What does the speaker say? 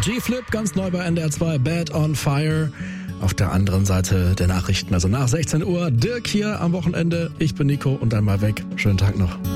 G-Flip, ganz neu bei NDR 2, Bad on Fire. Auf der anderen Seite der Nachrichten, also nach 16 Uhr, Dirk hier am Wochenende. Ich bin Nico und einmal weg. Schönen Tag noch.